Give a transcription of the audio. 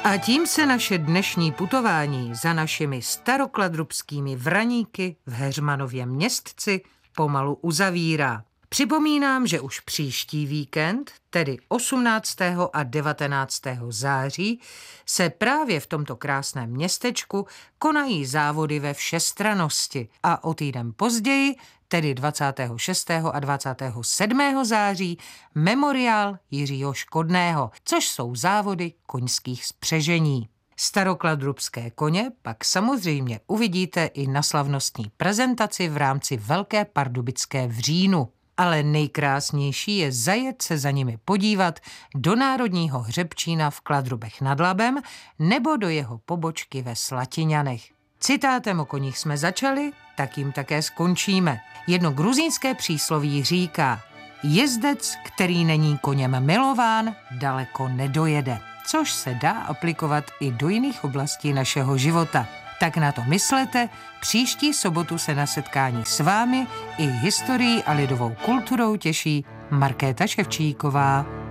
A tím se naše dnešní putování za našimi starokladrubskými vraníky v Heřmanově Městci pomalu uzavírá. Připomínám, že už příští víkend, tedy 18. a 19. září, se právě v tomto krásném městečku konají závody ve všestrannosti a o týden později, tedy 26. a 27. září, memoriál Jiřího Škodného, což jsou závody koňských spřežení. Starokladrubské koně pak samozřejmě uvidíte i na slavnostní prezentaci v rámci Velké pardubické v říjnu. Ale nejkrásnější je zajet se za nimi podívat do Národního hřebčína v Kladrubech nad Labem nebo do jeho pobočky ve Slatiňanech. Citátem o koních jsme začali, tak jim také skončíme. Jedno gruzínské přísloví říká: jezdec, který není koněm milován, daleko nedojede. Což se dá aplikovat i do jiných oblastí našeho života. Tak na to myslete, příští sobotu se na setkání s vámi i historií a lidovou kulturou těší Markéta Ševčíková.